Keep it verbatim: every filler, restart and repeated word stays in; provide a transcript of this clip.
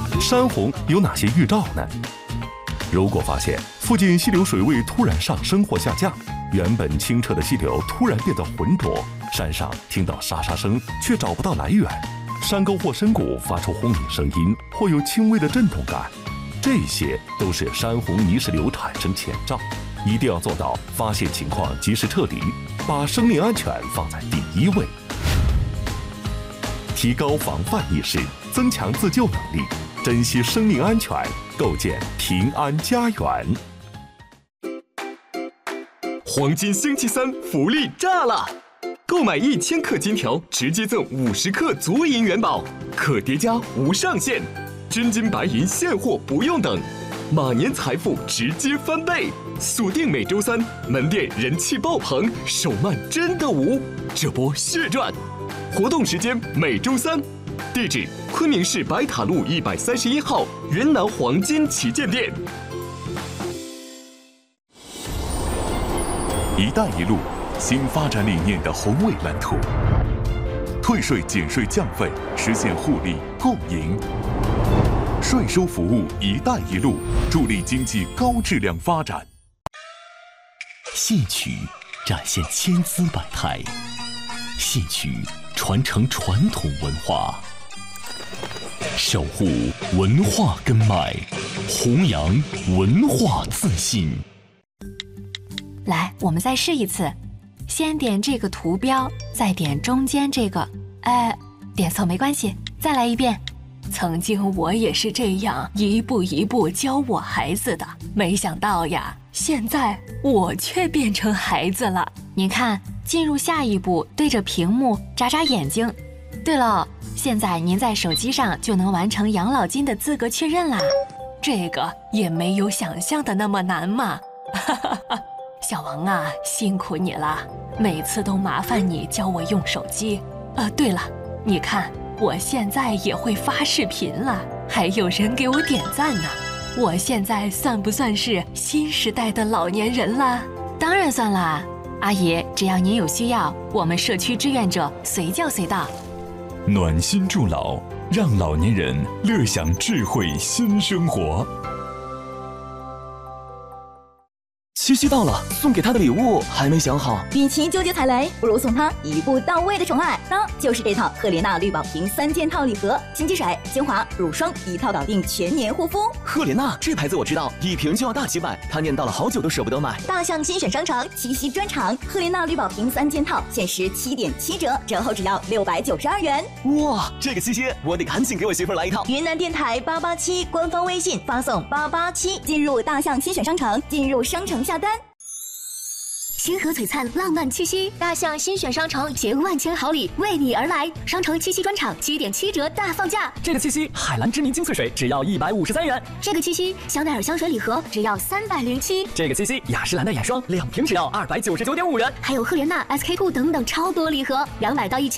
山洪有哪些预兆呢？如果发现附近溪流水位突然上升或下降，原本清澈的溪流突然变得浑浊，山上听到沙沙声却找不到来源，山沟或深谷发出轰鸣声音或有轻微的震动感，这些都是山洪泥石流产生前兆，一定要做到发现情况及时撤离，把生命安全放在第一位。提高防范意识，增强自救能力，珍惜生命安全，构建平安家园。 黄金星期三福利炸了！购买一千克金条，直接赠五十克足银元宝，可叠加无上限，真金白银现货不用等，马年财富直接翻倍！锁定每周三，门店人气爆棚，手慢真的无，这波血赚！活动时间每周三，地址昆明市白塔路一百三十一号云南黄金旗舰店。 一带一路新发展理念的宏伟蓝图，退税减税降费，实现互利共赢。税收服务“一带一路”，助力经济高质量发展。 戏曲展现千姿百态，戏曲传承传统文化，守护文化根脉，弘扬文化自信。 来，我们再试一次，先点这个图标，再点中间这个，哎，点错没关系，再来一遍。曾经我也是这样一步一步教我孩子的，没想到呀，现在我却变成孩子了。您看，进入下一步，对着屏幕眨眨眼睛。对了，现在您在手机上就能完成养老金的资格确认啦，这个也没有想象的那么难嘛。哈哈哈。小王啊，辛苦你了，每次都麻烦你教我用手机。呃，对了，你看我现在也会发视频了，还有人给我点赞呢。我现在算不算是新时代的老年人了？当然算啦，阿姨，只要您有需要，我们社区志愿者随叫随到。 暖心助老，让老年人乐享智慧新生活。 七夕到了，送给他的礼物还没想好。 与其纠结踩雷，不如送他一步到位的宠爱，那就是这套赫莲娜绿宝瓶三件套礼盒，清洁水、精华、乳霜一套搞定，全年护肤。 赫莲娜这牌子我知道，一瓶就要大几百，他念叨了好久都舍不得买。 大象精选商城七夕专场，赫莲娜绿宝瓶三件套限时七点七折，折后只要六百九十二元。 哇，这个七夕我得赶紧给我媳妇来一套。 云南电台八八七官方微信发送八八七，进入大象精选商城，进入商城下单。 星河璀璨，浪漫七夕，大象新选商城携万千好礼为你而来。商城七夕专场七点七折大放价。 这个七夕，海蓝之谜精粹水只要一百五十三元。 这个七夕，香奈儿香水礼盒只要三百零七。 这个七夕，雅诗兰黛眼霜两瓶只要二百九十九点五元。 还有赫莲娜、S K two 等等超多礼盒，两百到一千。